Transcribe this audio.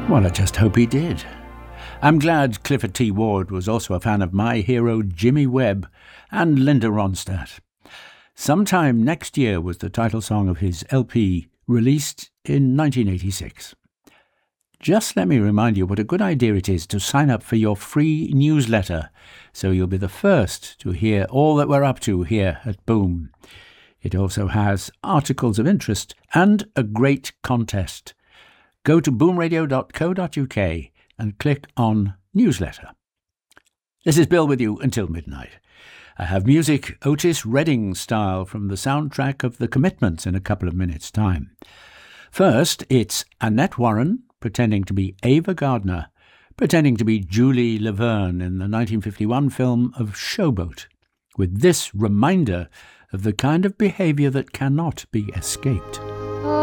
Well, I just hope he did. I'm glad Clifford T. Ward was also a fan of my hero Jimmy Webb and Linda Ronstadt. Sometime Next Year was the title song of his LP, released in 1986. Just let me remind you what a good idea it is to sign up for your free newsletter, so you'll be the first to hear all that we're up to here at Boom. It also has articles of interest and a great contest. Go to boomradio.co.uk and click on Newsletter. This is Bill with you until midnight. I have music Otis Redding style from the soundtrack of The Commitments in a couple of minutes' time. First, it's Annette Warren pretending to be Ava Gardner, pretending to be Julie Laverne in the 1951 film of Showboat, with this reminder of the kind of behaviour that cannot be escaped.